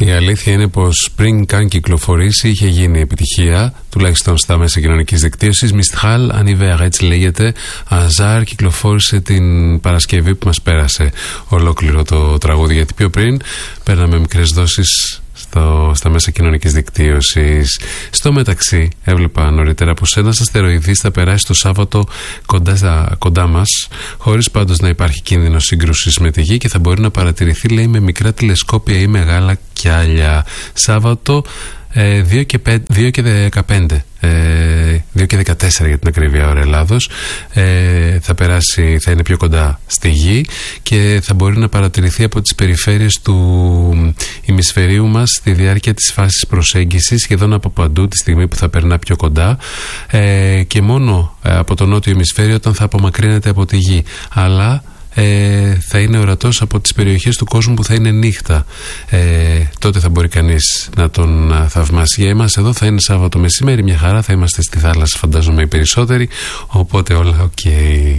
Η αλήθεια είναι πως πριν καν κυκλοφορήσει είχε γίνει επιτυχία, τουλάχιστον στα μέσα κοινωνικής δικτύωσης. Mistral Anniversaire, έτσι λέγεται. Αζάρ, κυκλοφόρησε την Παρασκευή που μας πέρασε ολόκληρο το τραγούδι, γιατί πιο πριν παίρναμε μικρές δόσεις στα μέσα κοινωνικής δικτύωσης. Στο μεταξύ, έβλεπα νωρίτερα πως ένας αστεροειδής θα περάσει το Σάββατο κοντά μας, χωρίς πάντως να υπάρχει κίνδυνος σύγκρουσης με τη Γη, και θα μπορεί να παρατηρηθεί, λέει, με μικρά τηλεσκόπια ή μεγάλα κιάλια. Σάββατο 2 και 15, 2 και 14 για την ακρίβεια ώρα Ελλάδος, θα είναι πιο κοντά στη Γη και θα μπορεί να παρατηρηθεί από τις περιφέρειες του ημισφαιρίου μας στη διάρκεια της φάσης προσέγγισης, σχεδόν από παντού τη στιγμή που θα περνά πιο κοντά, και μόνο από το νότιο ημισφαίριο όταν θα απομακρύνεται από τη Γη, αλλά θα είναι ορατός από τις περιοχές του κόσμου που θα είναι νύχτα. Τότε θα μπορεί κανείς να τον θαυμάσει. Για εμάς εδώ θα είναι Σάββατο μεσημέρι, μια χαρά, θα είμαστε στη θάλασσα, φαντάζομαι οι περισσότεροι, οπότε όλα οκ.